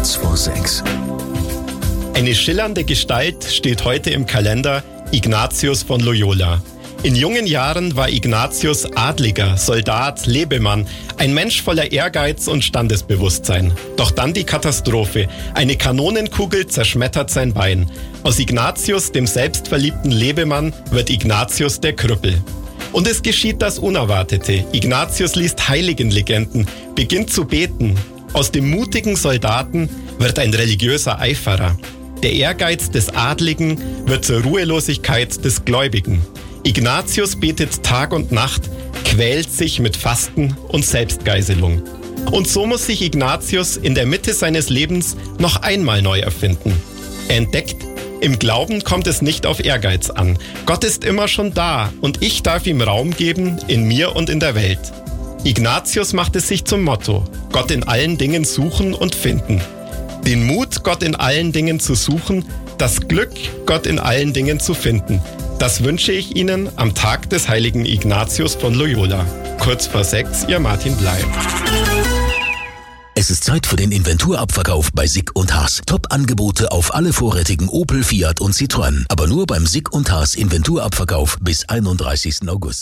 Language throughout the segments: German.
Kurz vor 6. Eine schillernde Gestalt steht heute im Kalender: Ignatius von Loyola. In jungen Jahren war Ignatius Adliger, Soldat, Lebemann, ein Mensch voller Ehrgeiz und Standesbewusstsein. Doch dann die Katastrophe. Eine Kanonenkugel zerschmettert sein Bein. Aus Ignatius, dem selbstverliebten Lebemann, wird Ignatius der Krüppel. Und es geschieht das Unerwartete. Ignatius liest Heiligenlegenden, beginnt zu beten. Aus dem mutigen Soldaten wird ein religiöser Eiferer. Der Ehrgeiz des Adligen wird zur Ruhelosigkeit des Gläubigen. Ignatius betet Tag und Nacht, quält sich mit Fasten und Selbstgeißelung. Und so muss sich Ignatius in der Mitte seines Lebens noch einmal neu erfinden. Er entdeckt, im Glauben kommt es nicht auf Ehrgeiz an. Gott ist immer schon da und ich darf ihm Raum geben in mir und in der Welt. Ignatius macht es sich zum Motto: Gott in allen Dingen suchen und finden. Den Mut, Gott in allen Dingen zu suchen, das Glück, Gott in allen Dingen zu finden. Das wünsche ich Ihnen am Tag des heiligen Ignatius von Loyola. Kurz vor 6, Ihr Martin Bley. Es ist Zeit für den Inventurabverkauf bei Sick & Haas. Top-Angebote auf alle vorrätigen Opel, Fiat und Citroën. Aber nur beim Sick & Haas Inventurabverkauf bis 31. August.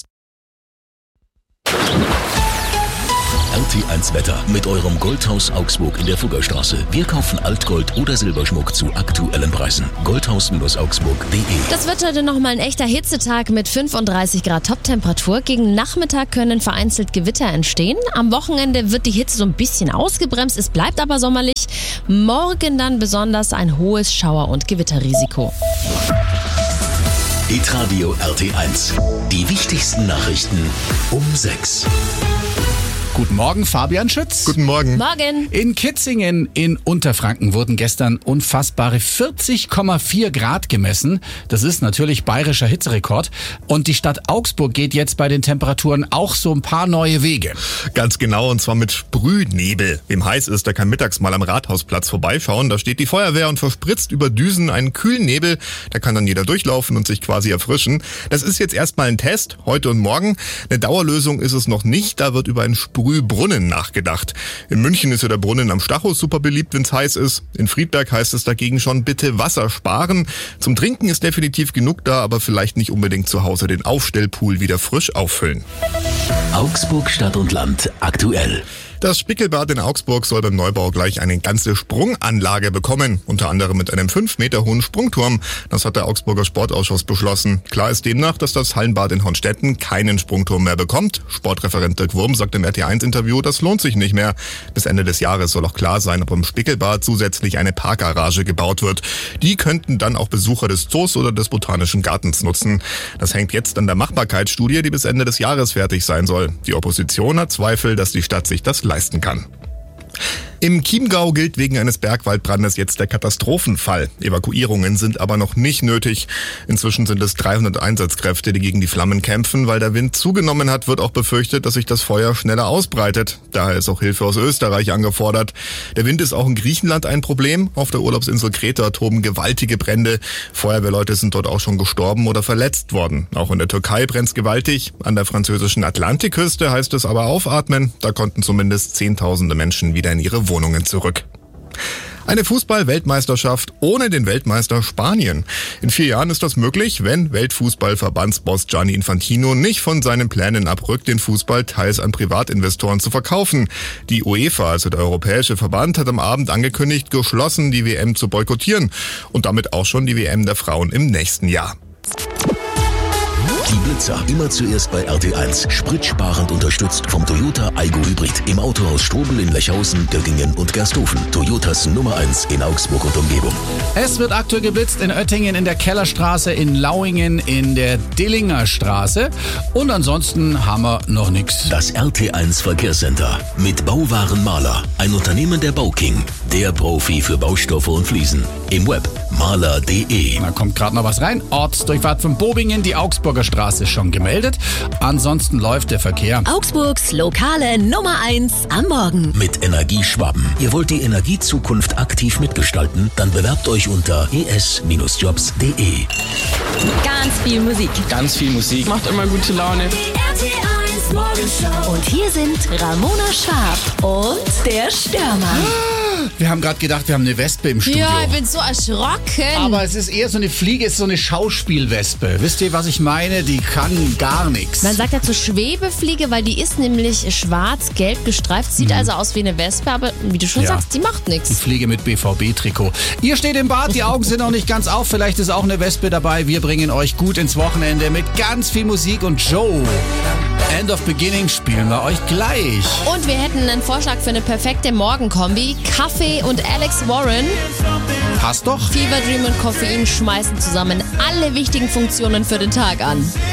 RT1 Wetter mit eurem Goldhaus Augsburg in der Fuggerstraße. Wir kaufen Altgold oder Silberschmuck zu aktuellen Preisen. Goldhaus-augsburg.de. Das wird heute nochmal ein echter Hitzetag mit 35 Grad Toptemperatur. Gegen Nachmittag können vereinzelt Gewitter entstehen. Am Wochenende wird die Hitze so ein bisschen ausgebremst. Es bleibt aber sommerlich. Morgen dann besonders ein hohes Schauer- und Gewitterrisiko. Hitradio RT1. Die wichtigsten Nachrichten um 6. Guten Morgen, Fabian Schütz. Guten Morgen. Morgen. In Kitzingen in Unterfranken wurden gestern unfassbare 40,4 Grad gemessen. Das ist natürlich bayerischer Hitzerekord. Und die Stadt Augsburg geht jetzt bei den Temperaturen auch so ein paar neue Wege. Ganz genau, und zwar mit Sprühnebel. Wem heiß ist, der kann mittags mal am Rathausplatz vorbeischauen. Da steht die Feuerwehr und verspritzt über Düsen einen kühlen Nebel. Da kann dann jeder durchlaufen und sich quasi erfrischen. Das ist jetzt erstmal ein Test, heute und morgen. Eine Dauerlösung ist es noch nicht. Da wird über einen Sprühbrunnen nachgedacht. In München ist ja der Brunnen am Stachus super beliebt, wenn es heiß ist. In Friedberg heißt es dagegen schon, bitte Wasser sparen. Zum Trinken ist definitiv genug da, aber vielleicht nicht unbedingt zu Hause den Aufstellpool wieder frisch auffüllen. Augsburg Stadt und Land aktuell. Das Spickelbad in Augsburg soll beim Neubau gleich eine ganze Sprunganlage bekommen, unter anderem mit einem 5 Meter hohen Sprungturm. Das hat der Augsburger Sportausschuss beschlossen. Klar ist demnach, dass das Hallenbad in Hornstetten keinen Sprungturm mehr bekommt. Sportreferent Dirk Wurm sagt im RT1-Interview, das lohnt sich nicht mehr. Bis Ende des Jahres soll auch klar sein, ob im Spickelbad zusätzlich eine Parkgarage gebaut wird. Die könnten dann auch Besucher des Zoos oder des Botanischen Gartens nutzen. Das hängt jetzt an der Machbarkeitsstudie, die bis Ende des Jahres fertig sein soll. Die Opposition hat Zweifel, dass die Stadt sich das leisten kann. Im Chiemgau gilt wegen eines Bergwaldbrandes jetzt der Katastrophenfall. Evakuierungen sind aber noch nicht nötig. Inzwischen sind es 300 Einsatzkräfte, die gegen die Flammen kämpfen. Weil der Wind zugenommen hat, wird auch befürchtet, dass sich das Feuer schneller ausbreitet. Daher ist auch Hilfe aus Österreich angefordert. Der Wind ist auch in Griechenland ein Problem. Auf der Urlaubsinsel Kreta toben gewaltige Brände. Feuerwehrleute sind dort auch schon gestorben oder verletzt worden. Auch in der Türkei brennt's gewaltig. An der französischen Atlantikküste heißt es aber aufatmen. Da konnten zumindest Zehntausende Menschen wieder in ihre Wohnungen zurück. Eine Fußball-Weltmeisterschaft ohne den Weltmeister Spanien. In 4 Jahren ist das möglich, wenn Weltfußball-Verbandsboss Gianni Infantino nicht von seinen Plänen abrückt, den Fußball teils an Privatinvestoren zu verkaufen. Die UEFA, also der Europäische Verband, hat am Abend angekündigt, geschlossen die WM zu boykottieren und damit auch schon die WM der Frauen im nächsten Jahr. Die Blitzer, immer zuerst bei RT1. Spritsparend unterstützt vom Toyota Aygo Hybrid. Im Autohaus Strobel in Lechhausen, Göggingen und Gersthofen. Toyotas Nummer 1 in Augsburg und Umgebung. Es wird aktuell geblitzt in Oettingen, in der Kellerstraße, in Lauingen, in der Dillinger Straße. Und ansonsten haben wir noch nichts. Das RT1 Verkehrscenter mit Bauwaren Maler. Ein Unternehmen der Bauking. Der Profi für Baustoffe und Fliesen. Im Web maler.de. Da kommt gerade noch was rein. Ortsdurchfahrt von Bobingen, die Augsburger Straße ist schon gemeldet. Ansonsten läuft der Verkehr. Augsburgs lokale Nummer 1 am Morgen. Mit Energieschwaben. Ihr wollt die Energiezukunft aktiv mitgestalten? Dann bewerbt euch unter es-jobs.de. Ganz viel Musik. Ganz viel Musik. Macht immer gute Laune. Die RT1 Morgenshow. Und hier sind Ramona Schwarb und der Stürmer. Wir haben gerade gedacht, wir haben eine Wespe im Studio. Ja, ich bin so erschrocken. Aber es ist eher so eine Fliege, es ist so eine Schauspielwespe. Wisst ihr, was ich meine? Die kann gar nichts. Man sagt dazu Schwebefliege, weil die ist nämlich schwarz-gelb gestreift, sieht also aus wie eine Wespe, aber wie du schon sagst, die macht Die nichts. Fliege mit BVB-Trikot. Ihr steht im Bad, die Augen sind noch nicht ganz auf, vielleicht ist auch eine Wespe dabei. Wir bringen euch gut ins Wochenende mit ganz viel Musik und Joe. End of Beginning spielen wir euch gleich. Und wir hätten einen Vorschlag für eine perfekte Morgenkombi. Kaffee und Alex Warren. Passt doch. Fever Dream und Koffein schmeißen zusammen alle wichtigen Funktionen für den Tag an.